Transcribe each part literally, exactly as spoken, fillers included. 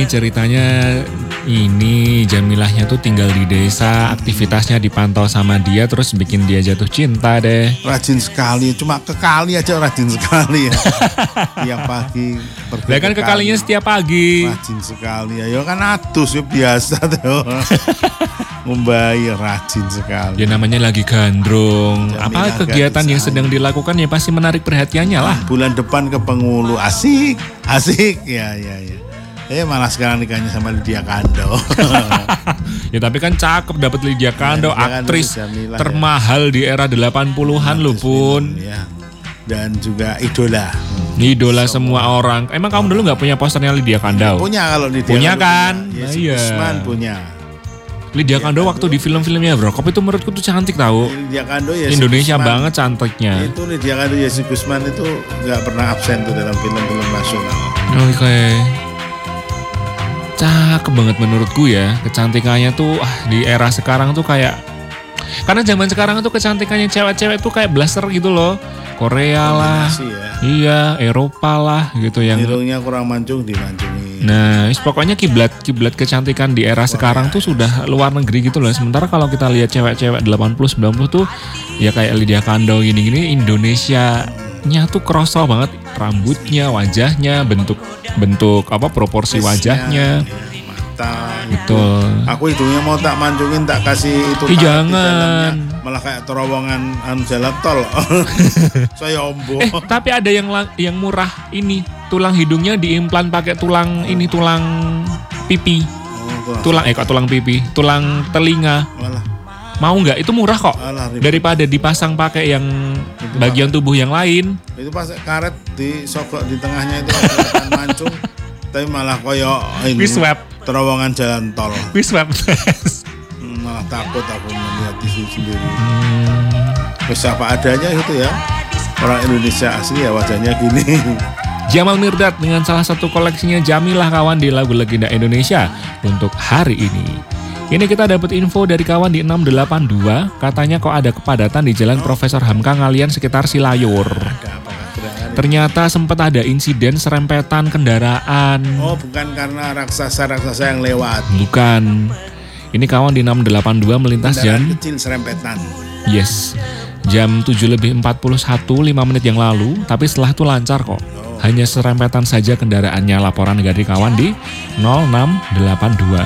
nih ceritanya ini Jamilahnya tuh tinggal di desa, aktivitasnya dipantau sama dia terus bikin dia jatuh cinta deh. Rajin sekali, cuma ke kali aja rajin sekali ya. Tiap pagi pergi. Lah kan ke kalinya setiap pagi. Rajin sekali ya, ya kan adus ya biasa tuh. Ngumbai rajin sekali. Ya namanya lagi gandrung. Jamilah Apa kegiatan yang sedang dilakukan ya pasti menarik perhatiannya lah. Bulan depan ke Pengulu, asik, asik ya ya ya. Eh malah sekarang nikahnya sama Lydia Kando. Ya tapi kan cakep dapat Lydia Kando, ya, aktris Jamilah, termahal ya. Di era delapan puluhan loh Pun. Ya. Dan juga idola. Idola semua, semua orang. Emang kamu dulu nggak punya posternya Lydia Kando? Punya kalau Lydia punya Kando kan? Punya. Ya, nah, si iya. Usman punya. Lydia Kando waktu di film-filmnya Brokop itu menurutku tuh cantik tahu. Lydia Kando ya Indonesia Gusman, banget cantiknya. Itu Lydia Kando ya si Gusman itu nggak pernah absen tuh dalam film-film nasional. Oke. Okay. Cakep banget menurutku ya. Kecantikannya tuh ah, di era sekarang tuh kayak, karena zaman sekarang tuh kecantikannya cewek-cewek tuh kayak blaster gitu loh. Korea lah, ya. Iya, Eropa lah gitu yang. Hidungnya kurang mancung dimancungi. Nah, pokoknya kiblat kiblat kecantikan di era Korea sekarang tuh sudah luar negeri gitu loh. Sementara kalau kita lihat cewek-cewek delapan puluh sembilan puluh tuh ya kayak Lydia Kando gini-gini, Indonesianya tuh kroso banget, rambutnya, wajahnya, bentuk bentuk apa proporsi Fesnya, wajahnya. Ya. Betul. Aku hidungnya mau tak mancungin, tak kasih itu. Ih, jangan. Malah kayak terowongan anu jalan tol. Saya ombo. Eh, tapi ada yang yang murah ini, tulang hidungnya diimplan pakai tulang oh. ini tulang pipi. Oh, tulang eh kok tulang pipi, tulang telinga. Malah. Mau nggak? Itu murah kok. Alah, daripada dipasang pakai yang itu bagian pak, tubuh yang lain. Itu pas karet disogok di tengahnya itu akan mancung. Tapi malah koyo ini terowongan jalan tol. Wiswap. Malah takut aku melihat itu sendiri. Hmm. Terus apa adanya gitu ya. Orang Indonesia asli ya wajahnya gini. Jamal Mirdad dengan salah satu koleksinya Jamilah kawan di lagu legenda Indonesia untuk hari ini. Ini kita dapat info dari kawan di enam delapan dua, katanya kok ada kepadatan di Jalan oh. Profesor Hamka Ngalian sekitar Silayur. Ternyata sempat ada insiden serempetan kendaraan. Oh, bukan karena raksasa-raksasa yang lewat. Bukan. Ini kawan di enam delapan dua melintas kendaraan jam kecil serempetan. Yes. Jam tujuh lebih empat puluh satu, lima menit yang lalu, tapi setelah itu lancar kok. Oh. Hanya serempetan saja kendaraannya, laporan dari kawan di nol enam delapan dua.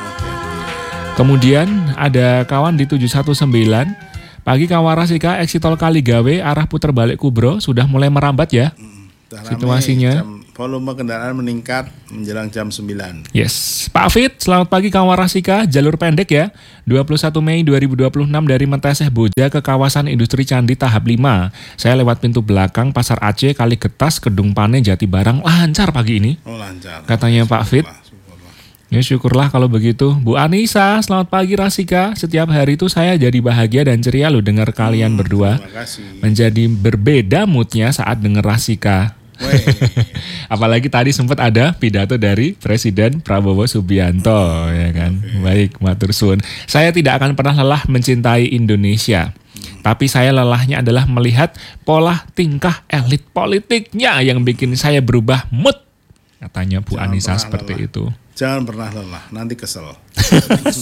Kemudian ada kawan di tujuh satu sembilan. Pagi Kawarasika, eksitol Kaligawe, arah putar balik Kubro, sudah mulai merambat ya hmm, situasinya. Jam, volume kendaraan meningkat menjelang jam sembilan. Yes. Pak Fit, selamat pagi Kawarasika, jalur pendek ya. dua puluh satu Mei dua ribu dua puluh enam dari Menteseh Boja ke kawasan industri Candi tahap lima. Saya lewat pintu belakang Pasar Aceh, Kaligetas, Kedung Pane, Jatibarang. Lancar pagi ini. Oh lancar. Katanya Pak Fit. Ya syukurlah kalau begitu. Bu Anissa, selamat pagi Rasika. Setiap hari itu saya jadi bahagia dan ceria loh dengar kalian hmm, berdua. Menjadi berbeda moodnya saat dengar Rasika. Apalagi tadi sempat ada pidato dari Presiden Prabowo Subianto, ya kan. Okay. Baik, matur suwun. Saya tidak akan pernah lelah mencintai Indonesia. Hmm. Tapi saya lelahnya adalah melihat pola tingkah elit politiknya yang bikin saya berubah mood. Katanya Bu Jangan Anissa seperti lelah. Itu. Jangan pernah lelah, nanti kesel.